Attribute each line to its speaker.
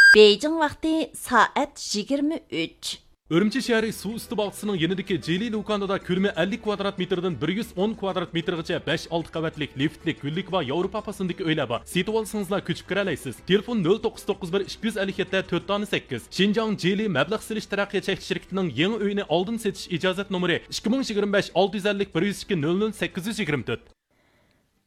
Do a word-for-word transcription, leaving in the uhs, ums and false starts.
Speaker 1: Beijing vaqti soat yigirma uch.
Speaker 2: Urumchi shahri suv usti bog'chisining yanidagi Jeli Lukanada ko'lami ellik kvadrat metrdan bir yuz o'n kvadrat metrgacha besh olti qavatlik liftli gullik va Yevropa pasındagi uylar bor. Setib olsangizlar ko'chib kira olasiz. Telefon nol to'qqiz to'qqiz bir ikki yuz ellik yetti to'rt sakkiz. Xinjiang Jeli mablag' silish taraqqiyot cheklanish shirkatining yangi uyini oldin setish ijozat nomeri ikki ming yigirma besh olti yuz ellik bir yuz ikki nol nol sakkiz yuz yigirma to'rt.